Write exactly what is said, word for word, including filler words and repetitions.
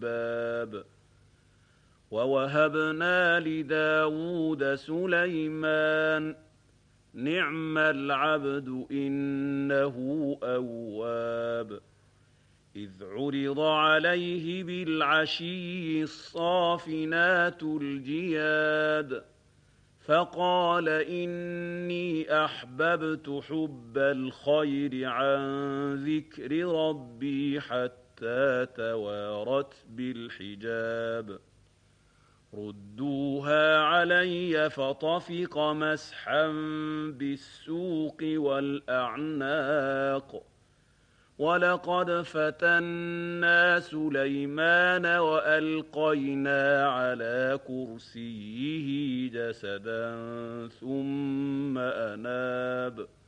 الْأَلْبَابِ وَوَهَبْنَا لِدَاوُودَ سُلَيْمَانَ نِعْمَ الْعَبْدُ إِنَّهُ أَوَّابٌ إِذْ عُرِضَ عَلَيْهِ بِالْعَشِيِّ الصَّافِنَاتُ الْجِيَادُ فَقَالَ إِنِّي أَحْبَبْتُ حُبَّ الْخَيْرِ عَن ذِكْرِ رَبِّي حَتَّىٰ تَوَارَتْ بِالْحِجَابِ رُدُّوهَا عَلَيَّ فَطَفِقَ مَسْحًا بِالسُّوقِ وَالْأَعْنَاقِ وَلَقَدْ فَتَنَّا سُلَيْمَانَ وَأَلْقَيْنَا عَلَىٰ كُرْسِيِّهِ جَسَدًا ثُمَّ أَنَابَ